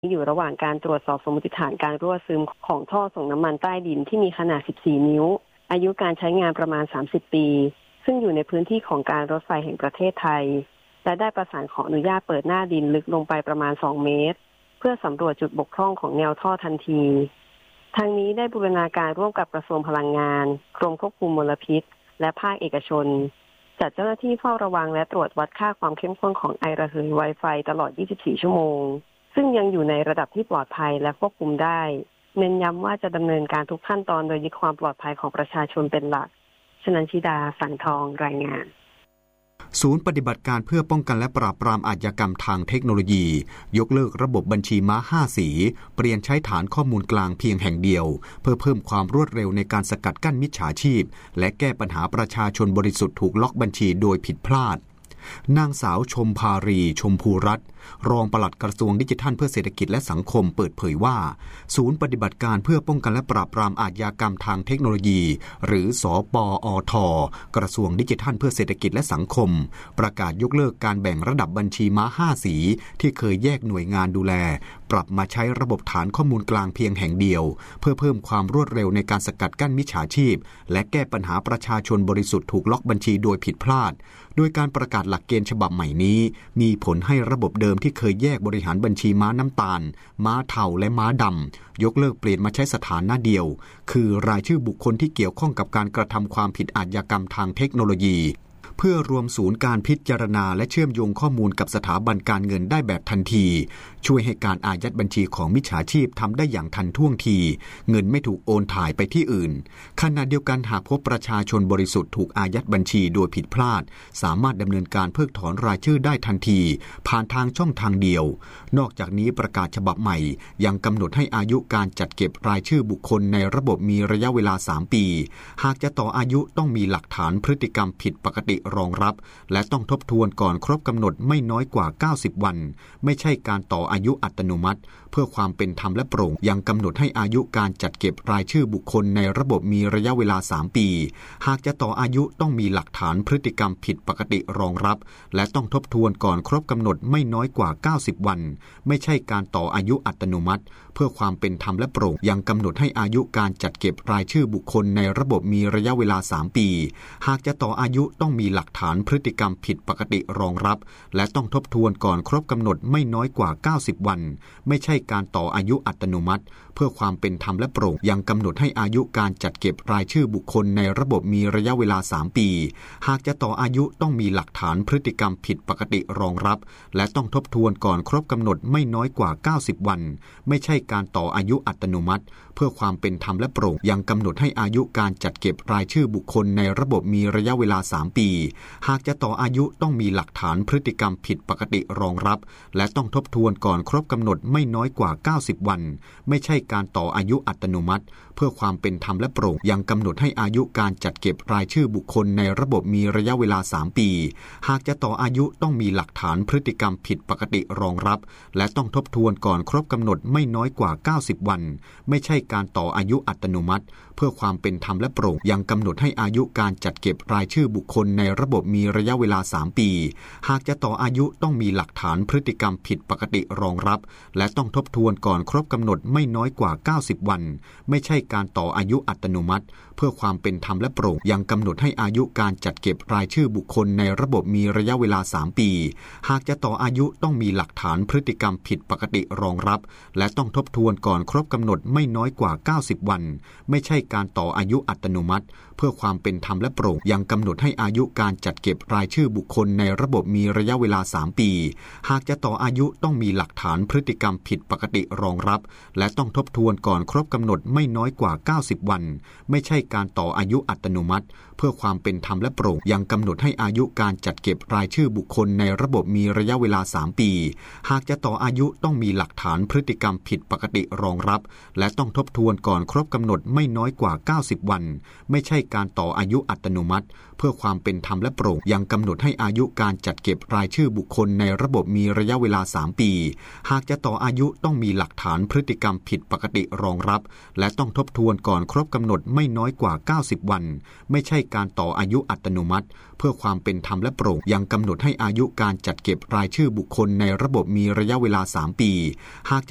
อยู่ระหว่างการตรวจสอบสมมติฐานการรั่วซึมของท่อส่งน้ำมันใต้ดินที่มีขนาด 14 นิ้วอายุการใช้งานประมาณ 30 ปีซึ่งอยู่ในพื้นที่ของการรถไฟแห่งประเทศไทยและได้ประสานขออนุญาตเปิดหน้าดินลึกลงไปประมาณ 2 เมตรเพื่อสำรวจจุดบกพร่องของแนวท่อทันทีทางนี้ได้บูรณาการร่วมกับกระทรวงพลังงานกรมควบคุมมลพิษและภาคเอกชนจัดเจ้าหน้าที่เฝ้าระวังและตรวจวัดค่าความเข้มข้นของไอระเหยไวไฟตลอด 24 ชั่วโมงซึ่งยังอยู่ในระดับที่ปลอดภัยและควบคุมได้เน้นย้ำว่าจะดำเนินการทุกขั้นตอนโดยยึดความปลอดภัยของประชาชนเป็นหลักชนันชิดาสังทองรายงานศูนย์ปฏิบัติการเพื่อป้องกันและปราบปรามอาชญากรรมทางเทคโนโลยียกเลิกระบบบัญชีม้า5สีเปลี่ยนใช้ฐานข้อมูลกลางเพียงแห่งเดียวเพื่อเพิ่มความรวดเร็วในการสกัดกั้นมิจฉาชีพและแก้ปัญหาประชาชนบริสุทธิ์ถูกล็อกบัญชีโดยผิดพลาดนางสาวชมภารีชมพูรัตน์รองปลัดกระทรวงดิจิทัลเพื่อเศรษฐกิจและสังคมเปิดเผยว่าศูนย์ปฏิบัติการเพื่อป้องกันและปราบปรามอาชญากรรมทางเทคโนโลยีหรือสปอท.กระทรวงดิจิทัลเพื่อเศรษฐกิจและสังคมประกาศยกเลิกการแบ่งระดับบัญชีม้า5สีที่เคยแยกหน่วยงานดูแลปรับมาใช้ระบบฐานข้อมูลกลางเพียงแห่งเดียวเพื่อเพิ่มความรวดเร็วในการสกัดกั้นมิจฉาชีพและแก้ปัญหาประชาชนบริสุทธิ์ถูกล็อกบัญชีโดยผิดพลาดโดยการประกาศหลักเกณฑ์ฉบับใหม่นี้มีผลให้ระบบเดิมที่เคยแยกบริหารบัญชีม้าน้ำตาลม้าเทาและม้าดำยกเลิกเปลี่ยนมาใช้สถานะเดียวคือรายชื่อบุคคลที่เกี่ยวข้องกับการกระทำความผิดอาชญากรรมทางเทคโนโลยีเพื่อรวมศูนย์การพิจารณาและเชื่อมโยงข้อมูลกับสถาบันการเงินได้แบบทันทีช่วยให้การอายัดบัญชีของมิจฉาชีพทำได้อย่างทันท่วงทีเงินไม่ถูกโอนถ่ายไปที่อื่นขณะเดียวกันหากพบประชาชนบริสุทธิ์ถูกอายัดบัญชีโดยผิดพลาดสามารถดำเนินการเพิกถอนรายชื่อได้ทันทีผ่านทางช่องทางเดียวนอกจากนี้ประกาศฉบับใหม่ยังกำหนดให้อายุการจัดเก็บรายชื่อบุคคลในระบบมีระยะเวลา3ปีหากจะต่ออายุต้องมีหลักฐานพฤติกรรมผิดปกติรองรับและต้องทบทวนก่อนครบกำหนดไม่น้อยกว่า90วันไม่ใช่การต่ออายุอัตโนมัติเพื่อความเป็นธรรมและโปร่งยังกำหนดให้อายุการจัดเก็บรายชื่อบุคคลในระบบมีระยะเวลา3ปีหากจะต่ออายุต้องมีหลักฐานพฤติกรรมผิดปกติรองรับและต้องทบทวนก่อนครบกำหนดไม่น้อยกว่า90วันไม่ใช่การต่ออายุอัตโนมัติเพื่อความเป็นธรรมและโปร่งยังกำหนดให้อายุการจัดเก็บรายชื่อบุคคลในระบบมีระยะเวลา3ปีหากจะต่ออายุต้องมีหลักฐานพฤติกรรมผิดปกติรองรับและต้องทบทวนก่อนครบกำหนดไม่น้อยกว่า90วันไม่ใช่การต่ออายุอัตโนมัติเพื่อความเป็นธรรมและโปร่งยังกำหนดให้อายุการจัดเก็บรายชื่อบุคคลในระบบมีระยะเวลา3ปีหากจะต่ออายุต้องมีหลักฐานพฤติกรรมผิดปกติรองรับและต้องทบทวนก่อนครบกำหนดไม่น้อยกว่า90วันไม่ใช่การต่ออายุอัตโนมัติเพื่อความเป็นธรรมและโปร่งยังกำหนดให้อายุการจัดเก็บรายชื่อบุคคลในระบบมีระยะเวลา3ปีหากจะต่ออายุต้องมีหลักฐานพฤติกรรมผิดปกติรองรับและต้องทบทวนก่อนครบกำหนดไม่น้อยกว่า90วันไม่ใช่การต่ออายุอัตโนมัติเพื่อความเป็นธรรมและโปร่งยังกำหนดให้อายุการจัดเก็บรายชื่อบุคคลในระบบมีระยะเวลา3ปีหากจะต่ออายุต้องมีหลักฐานพฤติกรรมผิดปกติรองรับและต้องทบทวนก่อนครบกำหนดไม่น้อยกว่า90วันไม่ใช่การต่ออายุอัตโนมัติเพื่อความเป็นธรรมและโปร่งยังกำหนดให้อายุการจัดเก็บรายชื่อบุคคลในระบบมีระยะเวลา3ปีหากจะต่ออายุต้องมีหลักฐานพฤติกรรมผิดปกติรองรับและต้องทบทวนก่อนครบกำหนดไม่น้อยกว่า90วันไม่ใช่การต่ออายุอัตโนมัติเพื่อความเป็นธรรมและโปร่งยังกำหนดให้อายุการจัดเก็บรายชื่อบุคคลในระบบมีระยะเวลา3ปีหากจะต่ออายุต้องมีหลักฐานพฤติกรรมผิดปกติรองรับและต้องทบทวนก่อนครบกำหนดไม่น้อยกว่า90วันไม่ใช่การต่ออายุอัตโนมัติเพื่อความเป็นธรรมและโปร่งยังกำหนดให้อายุการจัดเก็บรายชื่อบุคคลในระบบมีระยะเวลา3ปีหากจะต่ออายุต้องมีหลักฐานพฤติกรรมผิดปกติรองรับและต้องทบทวนก่อนครบกำหนดไม่น้อยกว่า90วันไม่ใช่การต่ออายุอัตโนมัติเพื่อความเป็นธรรมและโปร่งยังกำหนดให้อายุการจัดเก็บรายชื่อบุคคลในระบบมีระยะเวลา3ปีหากจะต่ออายุต้องมีหลักฐานพฤติกรรมผิดปกติรองรับและต้องทบทวนก่อนครบกำหนดไม่น้อยกว่า90วันไม่ใช่การต่ออายุอัตโนมัติเพื่อความเป็นธรรมและโปร่งยังกำหนดให้อายุการจัดเก็บรายชื่อบุคคลในระบบมีระยะเวลา3ปีหากจะต่ออายุต้องมีหลักฐานพฤติกรรมผิดปกติรองรับและต้องทบทวนก่อนครบกำหนดไม่น้อยกว่า90วันไม่ใช่การต่ออายุอัตโนมัติเพื่อความเป็นธรรมและโปร่งยังกำหนดให้อายุการจัดเก็บรายชื่อบุคคลในระบบมีระยะเวลา3ปีหาก